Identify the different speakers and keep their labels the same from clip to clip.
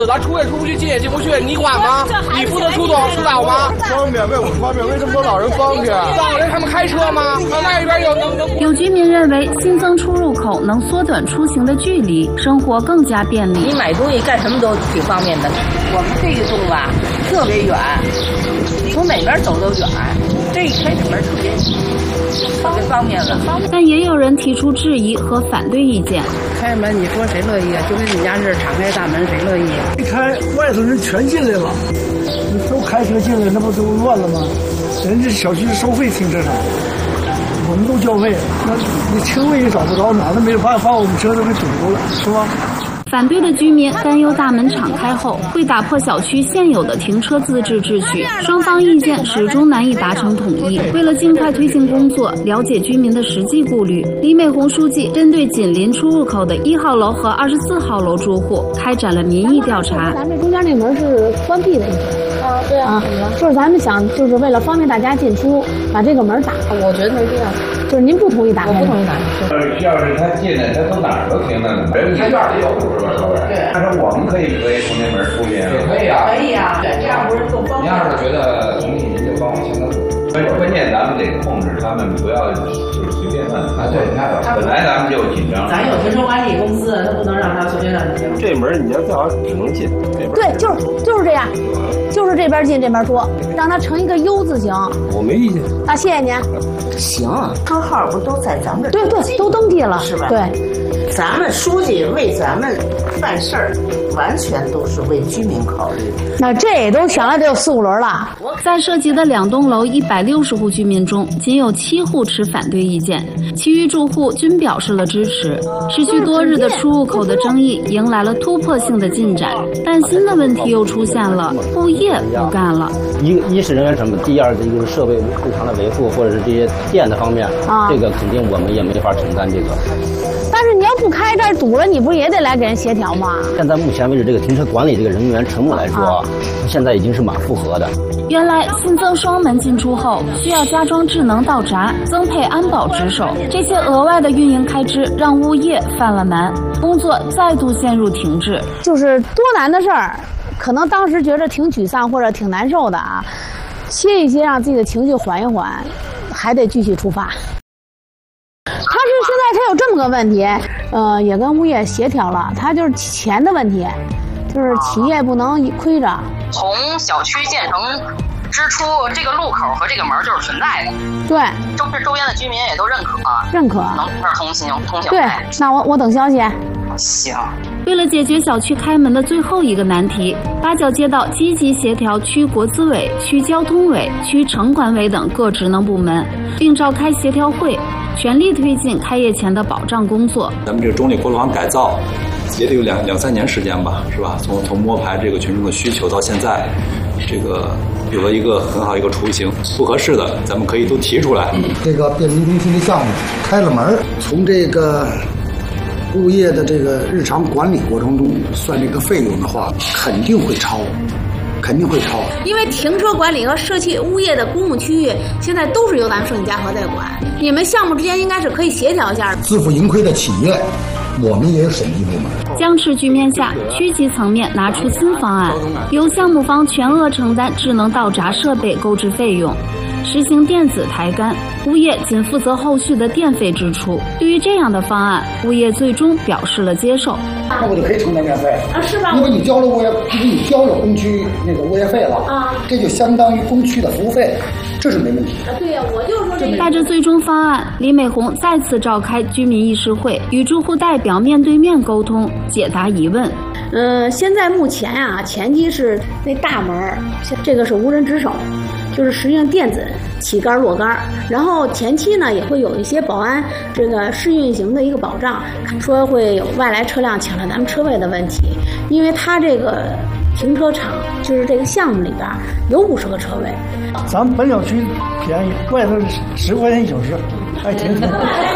Speaker 1: 咱出也出不去，进也进不去，你管吗？你负责疏导吗？
Speaker 2: 方便为我们方便，为什么说老人方便？
Speaker 1: 老人他们开车吗？那边
Speaker 3: 有居民认为新增出入口能缩短出行的距离，生活更加便利。
Speaker 4: 你买东西干什么都挺方便的。我们这个洞吧特别远，从哪边走都远，这一开这门特别方便了。
Speaker 3: 但也有人提出质疑和反对意见。
Speaker 5: 开门你说谁乐意啊？就跟你家这敞开大门谁乐意啊？
Speaker 6: 一开外头人全进来了，你都开车进来，那不都乱了吗？人家小区收费停车场，我们都交费，那你车位也找不着，哪都没有办法，把我们车都给堵住了，是吧？
Speaker 3: 反对的居民担忧大门敞开后会打破小区现有的停车自治秩序，双方意见始终难以达成统一。为了尽快推进工作，了解居民的实际顾虑，李美红书记针对紧邻出入口的1号楼和24号楼住户开展了民意调查。
Speaker 7: 咱这中间那门是关闭的一门啊，对啊，就是咱们想，就是为了方便大家进出，把这个门打开。
Speaker 5: 我觉得没必要。
Speaker 7: 就是您不同意打开？
Speaker 5: 我不同意打开。
Speaker 8: 要是他进来，他从哪儿都停那门，人家院里有主是吧？
Speaker 5: 对。
Speaker 8: 他说我们可以从那门出去，也可以啊，
Speaker 5: 可以啊，这样不是更方便？
Speaker 8: 你要是觉得同意，您就帮我签个字。关键咱们得控制他们，不要就是随便乱啊。对，本来咱们就紧张。
Speaker 5: 咱有停车管理公司，他不能让他随便乱停。
Speaker 2: 这门你要最好只能进。
Speaker 7: 对，就是这样，就是这边进这边出，让它成一个 U 字形。
Speaker 2: 我没意见。
Speaker 7: 啊，谢谢您。
Speaker 4: 行，车号不都在咱们这儿？
Speaker 7: 对，都登记了，
Speaker 4: 是吧？
Speaker 7: 对，
Speaker 4: 咱们书记为咱们办事儿，完全都是为居民考虑。
Speaker 7: 那这都选了得有4、5轮了。
Speaker 3: 在涉及的2栋楼160户居民中，仅有7户持反对意见，其余住户均表示了支持。持续多日的出入口的争议迎来了突破性的进展，但新的问题又出现了，物业不干了。
Speaker 9: 一是人员成本，第二个就是设备日常的维护，或者是这些电的方面，这个肯定我们也没法承担这个。
Speaker 7: 但是你要不开这儿堵了，你不是也得来给人协调吗？
Speaker 9: 现在目前为止，这个停车管理这个人员成本来说，现在已经是蛮负荷的。
Speaker 3: 原来新增双门进出后，需要加装智能道闸，增配安保值守，这些额外的运营开支让物业犯了难，工作再度陷入停滞。就是多难的事儿，可能当时觉得挺沮丧或者挺难受的啊，歇一歇，让自己的情绪缓一缓，还得继续出发。现在他有这么个问题，也跟物业协调了，他就是钱的问题，就是企业不能亏着。
Speaker 10: 从小区建成支出，这个路口和这个门就是存在的。
Speaker 7: 对，
Speaker 10: 周边的居民也都认可，能从这儿通行。
Speaker 7: 对，那我等消息。
Speaker 10: 行。
Speaker 3: 为了解决小区开门的最后一个难题，八角街道积极协调区国资委、区交通委、区城管委等各职能部门，并召开协调会，全力推进开业前的保障工作。
Speaker 11: 咱们这个中立锅炉房改造也得有两三年时间吧，是吧？从摸排这个群众的需求到现在，这个有了一个很好一个雏形，不合适的咱们可以都提出来。
Speaker 6: 这个便民中心的项目开了门，从这个物业的这个日常管理过程中算这个费用的话，肯定会超。
Speaker 7: 因为停车管理和社区物业的公共区域现在都是由咱们盛景嘉禾在管，你们项目之间应该是可以协调一下。
Speaker 6: 自负盈亏的企业，我们也有审计部门。
Speaker 3: 僵持局面下，区级层面拿出新方案，由项目方全额承担智能道闸设备购置费用，实行电子抬杆，物业仅负责后续的电费支出。对于这样的方案，物业最终表示了接受。
Speaker 6: 那我就可以承担电费
Speaker 7: 啊，是吧？
Speaker 6: 因为你交了工区那个物业费了啊，这就相当于工区的服务费，这是没问题的。
Speaker 7: 对呀，我就说这个。
Speaker 3: 带着最终方案，李美红再次召开居民议事会，与住户代表面对面沟通，解答疑问。
Speaker 7: 现在目前啊，前期是那大门，这个是无人值守，就是实际上电子起杆落杆，然后前期呢也会有一些保安这个试运行的一个保障，说会有外来车辆抢了咱们车位的问题，因为它这个停车场就是这个项目里边有50个车位，
Speaker 6: 咱们本小区便宜，外头10块钱1小时，还停车。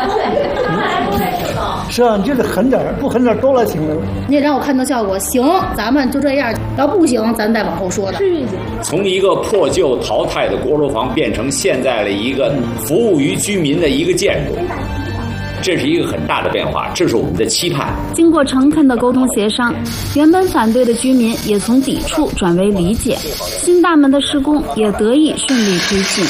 Speaker 6: 是啊，你就得狠点，不狠点都来停了。
Speaker 5: 你也让我看到效果，行，咱们就这样；要不行，咱再往后说的。
Speaker 12: 从一个破旧淘汰的锅炉房变成现在的一个服务于居民的一个建筑， 这是一个很大的变化，这是我们的期盼。
Speaker 3: 经过诚恳的沟通协商，原本反对的居民也从抵触转为理解，新大门的施工也得以顺利推进。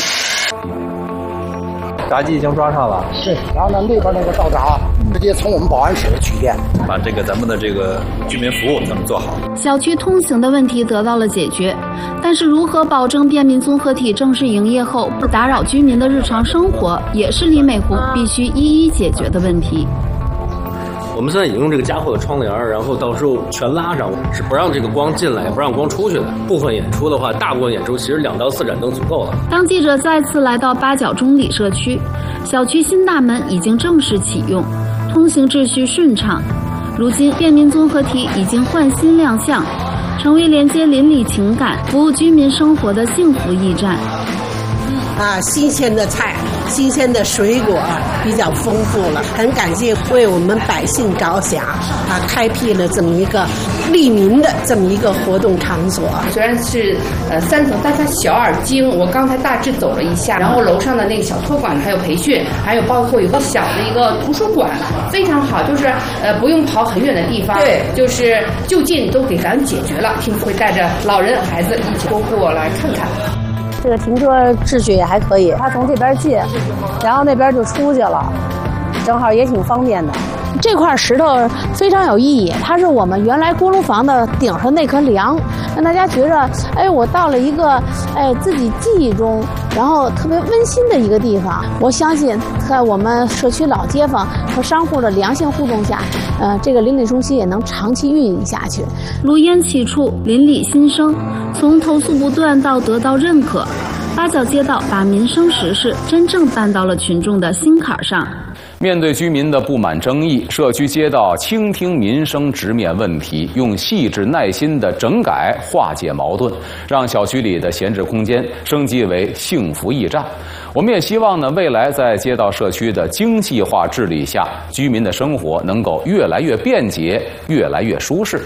Speaker 2: 闸机已经装上了，
Speaker 13: 是，然后呢，那边那个道闸直接从我们保安室取电，
Speaker 11: 把咱们的这个居民服务咱们做好。
Speaker 3: 小区通行的问题得到了解决，但是如何保证便民综合体正式营业后不打扰居民的日常生活，也是李美湖必须一一解决的问题。
Speaker 14: 我们现在已经用这个加厚的窗帘，然后到时候全拉上，是不让这个光进来，不让光出去的。部分演出的话，大部分演出其实2到4盏灯足够了。
Speaker 3: 当记者再次来到八角中里社区，小区新大门已经正式启用，通行秩序顺畅。如今便民综合体已经换新亮相，成为连接邻里情感、服务居民生活的幸福驿站。
Speaker 15: 新鲜的菜，新鲜的水果比较丰富了，很感谢为我们百姓着想，开辟了这么一个利民的这么一个活动场所。
Speaker 16: 虽然是3层，但它小而精。我刚才大致走了一下，然后楼上的那个小托管还有培训，还有包括有个小的一个图书馆，非常好，就是不用跑很远的地方，对，就是就近都给咱解决了。平时会带着老人孩子一起过来看看。
Speaker 5: 这个停车秩序也还可以，他从这边进，然后那边就出去了，正好也挺方便的。这块石头非常有意义，它是我们原来锅炉房的顶上那颗梁，让大家觉着，我到了一个自己记忆中，然后特别温馨的一个地方。我相信在我们社区老街坊和商户的良性互动下，这个邻里中心也能长期运营下去。
Speaker 3: 炉烟起处，邻里心声，从投诉不断到得到认可，八角街道把民生实事真正搬到了群众的心坎上。
Speaker 17: 面对居民的不满争议，社区街道倾听民生，直面问题，用细致耐心的整改化解矛盾，让小区里的闲置空间升级为幸福驿站。我们也希望呢，未来在街道社区的精细化治理下，居民的生活能够越来越便捷，越来越舒适。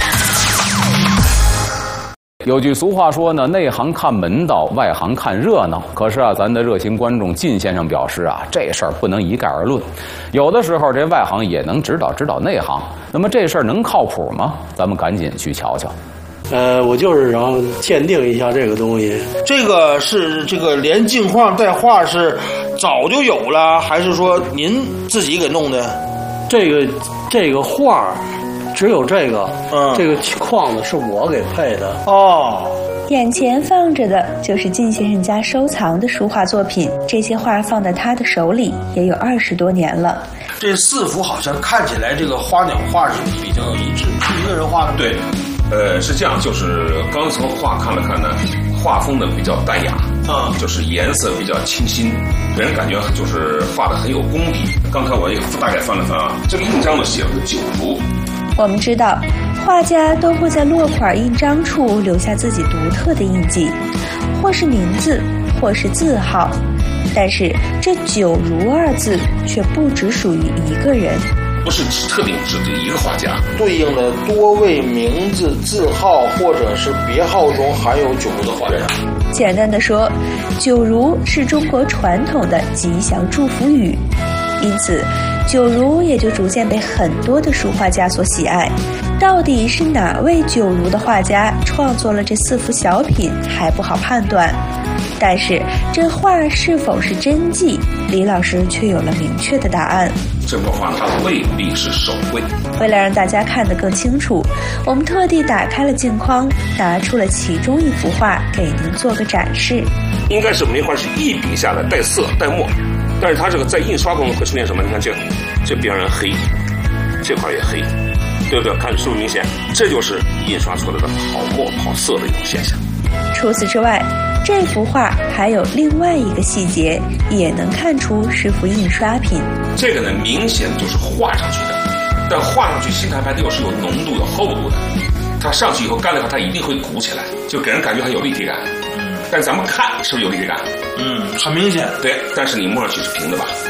Speaker 17: 有句俗话说呢，内行看门道，外行看热闹。可是啊，咱的热心观众靳先生表示啊，这事儿不能一概而论。有的时候这外行也能指导内行。那么这事儿能靠谱吗？咱们赶紧去瞧瞧。
Speaker 6: 我就是然后鉴定一下这个东西。
Speaker 18: 这个是连镜框带画是早就有了，还是说您自己给弄的？
Speaker 6: 这个画。只有这个，这个框子是我给配的
Speaker 18: 哦。
Speaker 19: 眼前放着的就是靳先生家收藏的书画作品，这些画放在他的手里也有20多年了。
Speaker 18: 这4幅好像看起来这个花鸟画是比较一致，是一个人画的。
Speaker 20: 对，是这样，就是刚从画看了看呢，画风呢比较淡雅，就是颜色比较清新，给人感觉就是画的很有功底。刚才我也大概翻了翻啊，这个印章呢写了个9如。
Speaker 19: 我们知道，画家都会在落款印章处留下自己独特的印记，或是名字，或是字号。但是这9如2字却不只属于一个人，
Speaker 20: 不是特定指的一个画家，
Speaker 18: 对应的多位名字、字号或者是别号中含有9如的画家。
Speaker 19: 简单的说，9如是中国传统的吉祥祝福语，因此9如也就逐渐被很多的书画家所喜爱。到底是哪位9如的画家创作了这4幅小品还不好判断，但是这画是否是真迹，李老师却有了明确的答案。
Speaker 20: 这幅画它未必是手绘。
Speaker 19: 为了让大家看得更清楚，我们特地打开了镜框，拿出了其中一幅画给您做个展示。
Speaker 20: 应该是梅花是一笔下来带色带墨，但是它这个在印刷中会出现什么？你看这边人黑，这块也黑，对不对？看是不是明显？这就是印刷出来的跑墨跑色的一种现象。
Speaker 19: 除此之外，这幅画还有另外一个细节，也能看出是幅印刷品。
Speaker 20: 这个呢，明显就是画上去的，但画上去新台牌又是有浓度有厚度的，它上去以后干了以后，它一定会鼓起来，就给人感觉很有立体感。但咱们看是不是有立体感？
Speaker 18: 很明显。
Speaker 20: 对，但是你摸上去是平的吧？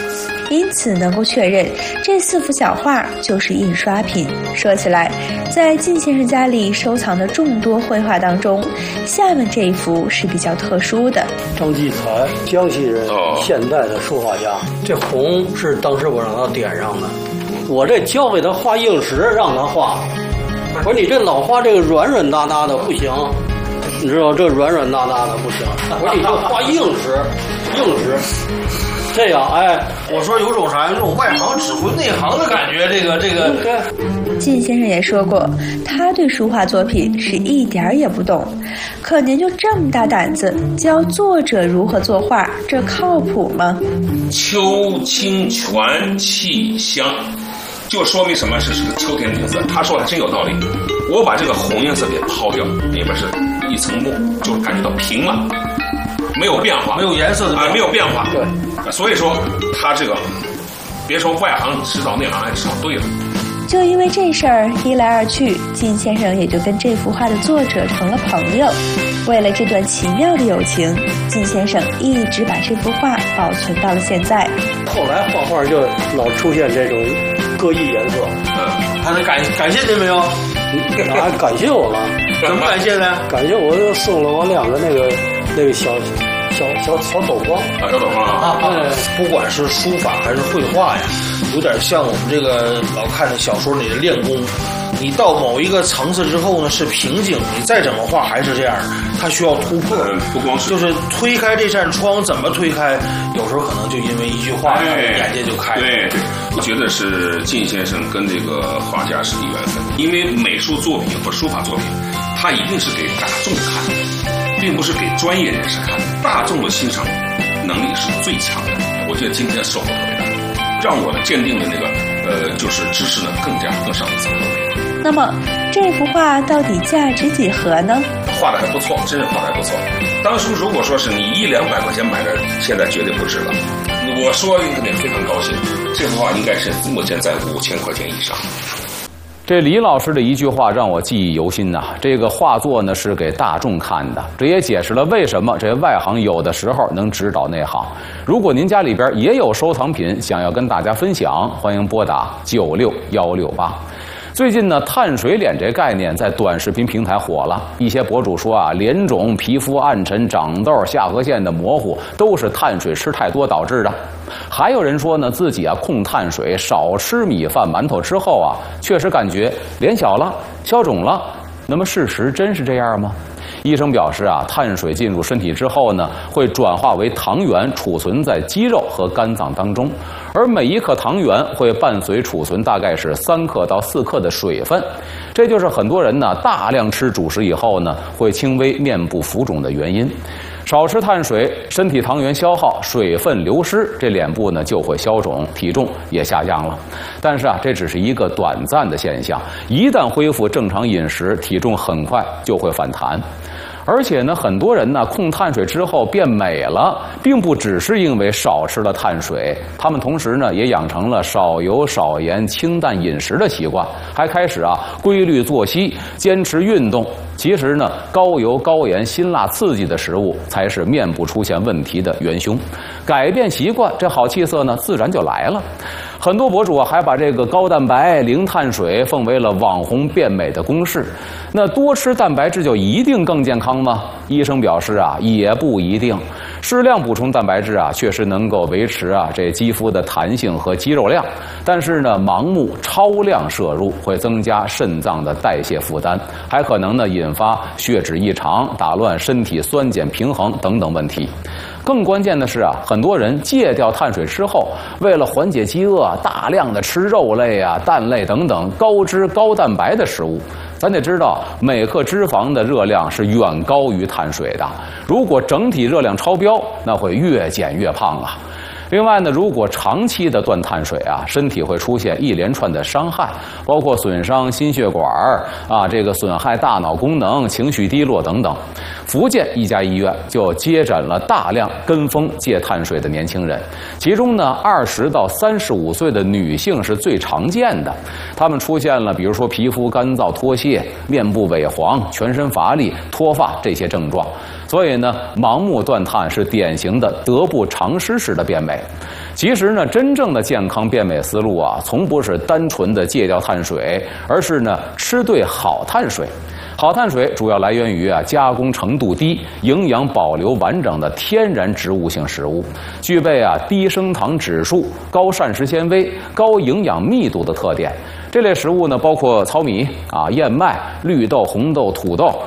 Speaker 19: 因此能够确认这4幅小画就是印刷品。说起来，在靳先生家里收藏的众多绘画当中，下面这一幅是比较特殊的。
Speaker 6: 张继才，江西人，现代的书画家。这红是当时我让他点上的，我这教给他画硬石，让他画。我说你这老画这个软软哒哒的不行，你知道这软软哒哒的不行。我说你就画硬石，硬石。这样，哎，
Speaker 18: 我说有种啥，有种外行指挥内行的感觉。这个。
Speaker 19: 靳先生也说过，他对书画作品是一点儿也不懂。可您就这么大胆子教作者如何作画，这靠谱吗？
Speaker 20: 秋清泉气香，就说明什么是个秋天底色。他说的真有道理。我把这个红颜色给抛掉，里边是一层墨，就感觉到平了。没有变化，
Speaker 18: 没有颜色的
Speaker 20: 没有变化。
Speaker 18: 对，
Speaker 20: 所以说他这个，别说外行指导，内行还指导对了。
Speaker 19: 就因为这事儿，一来二去，靳先生也就跟这幅画的作者成了朋友。为了这段奇妙的友情，靳先生一直把这幅画保存到了现在。
Speaker 6: 后来画画就老出现这种各异颜色。
Speaker 18: 他能感谢您没有？
Speaker 6: 哪感谢我了？
Speaker 18: 怎么感谢呢？
Speaker 6: 感谢我就送了我2个那个小斗筐
Speaker 20: 小斗筐啊！
Speaker 18: 不管是书法还是绘画呀，有点像我们这个老看的小说里的练功。你到某一个层次之后呢，是瓶颈，你再怎么画还是这样，它需要突破。
Speaker 20: 不光是
Speaker 18: 就是推开这扇窗，怎么推开？有时候可能就因为一句话，眼界就开了。
Speaker 20: 对，我觉得是靳先生跟这个画家是一缘分，因为美术作品和书法作品，它一定是给大众看的，并不是给专业人士看的。大众的欣赏能力是最强的。我觉得今天收获特别大，让我的鉴定的那个就是知识呢更上一层楼。
Speaker 19: 那么这幅画到底价值几何呢？
Speaker 20: 画的还不错，真是画的还不错。当时如果说是你100-200块钱买的，现在绝对不值了。我说你肯定非常高兴，这幅画应该是目前在5000块钱以上。
Speaker 17: 这李老师的一句话让我记忆犹新呐。这个画作呢是给大众看的，这也解释了为什么这外行有的时候能指导内行。如果您家里边也有收藏品想要跟大家分享，欢迎拨打96168。最近呢，碳水脸这概念在短视频平台火了。一些博主说啊，脸肿、皮肤暗沉、长痘、下颌线的模糊，都是碳水吃太多导致的。还有人说呢，自己啊控碳水，少吃米饭、馒头之后啊，确实感觉脸小了、消肿了。那么事实真是这样吗？医生表示啊，碳水进入身体之后呢，会转化为糖原，储存在肌肉和肝脏当中，而每1克糖原会伴随储存大概是3克到4克的水分，这就是很多人呢大量吃主食以后呢，会轻微面部浮肿的原因。少吃碳水，身体糖原消耗，水分流失，这脸部呢就会消肿，体重也下降了。但是啊，这只是一个短暂的现象，一旦恢复正常饮食，体重很快就会反弹。而且呢，很多人呢控碳水之后变美了，并不只是因为少吃了碳水，他们同时呢也养成了少油少盐清淡饮食的习惯，还开始啊规律作息，坚持运动。其实呢，高油高盐辛辣刺激的食物才是面部出现问题的元凶。改变习惯，这好气色呢自然就来了。很多博主啊还把这个高蛋白、零碳水奉为了网红变美的公式。那多吃蛋白质就一定更健康吗？医生表示啊，也不一定。适量补充蛋白质啊，确实能够维持啊这肌肤的弹性和肌肉量，但是呢，盲目超量摄入会增加肾脏的代谢负担，还可能呢引发血脂异常，打乱身体酸碱平衡等等问题。更关键的是啊，很多人戒掉碳水之后，为了缓解饥饿，大量的吃肉类啊、蛋类等等高脂高蛋白的食物。咱得知道，每克脂肪的热量是远高于碳水的。如果整体热量超标，那会越减越胖啊。另外呢，如果长期的断碳水啊，身体会出现一连串的伤害，包括损伤心血管啊，这个损害大脑功能、情绪低落等等。福建一家医院就接诊了大量跟风戒碳水的年轻人，其中呢，20到35岁的女性是最常见的，她们出现了比如说皮肤干燥脱屑、面部萎黄、全身乏力、脱发这些症状。所以呢，盲目断碳是典型的得不偿失式的变美。 其实呢，真正的健康变美思路啊，从不是单纯的戒掉碳水，而是呢吃对好碳水。好碳水主要来源于加工程度低、营养保留完整的天然植物性食物，具备低升糖指数、高膳食纤维、高营养密度的特点。这类食物呢，包括糙米、燕麦、绿豆、红豆、土豆、